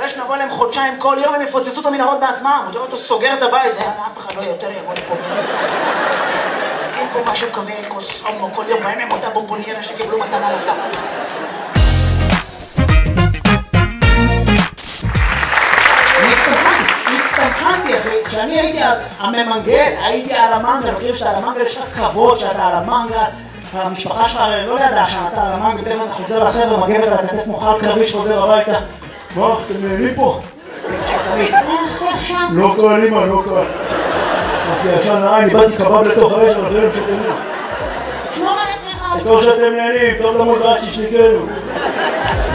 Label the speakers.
Speaker 1: שנבוא אליהם חודשיים כל יום, הם יפוצצו את המנהרות בעצמם. הוא תראה אותו סוגר את הבית, אף אחד לא יותר יבוא לפה. שים פה משהו כזה, כוס אומו כל יום, בהם הם אותה בומבוניירה שקיבלו מתנה לבלה. הצטמחנתי, אחי. כשאני הייתי הממנגל, הייתי על המנגל, מכיר שאתה על המנגל, יש לך כבוד שאתה על המנגל, המשפחה שלך לא ידעה שאתה על המנגל, תכף אתה חוזר לחבר'ה, מגבת על הכתף מוכל קרבי שחוזר הביתה. מה, אתם נהנים פה? לא קל, אמא, לא קל. אז ישן לעין, איבדתי קבב לתוך האש, אבל זה לא משתנים.
Speaker 2: שמור על עצמך.
Speaker 1: כל שאתם נהנים, טוב למות רק שישניקנו.